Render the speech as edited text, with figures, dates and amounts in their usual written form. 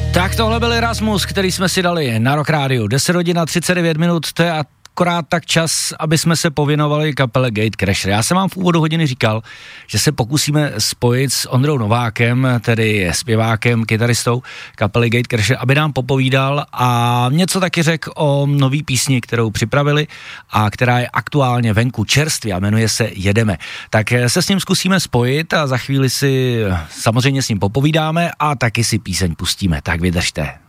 Tak tohle byl Erasmus, který jsme si dali na Rock Radio. 10 hodin a 39 minut, to je akorát tak čas, aby jsme se pověnovali kapele Gatecrasher. Já jsem vám v úvodu hodiny říkal, že se pokusíme spojit s Ondrou Novákem, tedy zpěvákem, kytaristou kapely Gatecrasher, aby nám popovídal a něco taky řekl o nový písni, kterou připravili a která je aktuálně venku čerstvě a jmenuje se Jedeme. Tak se s ním zkusíme spojit a za chvíli si samozřejmě s ním popovídáme a taky si píseň pustíme. Tak vydržte.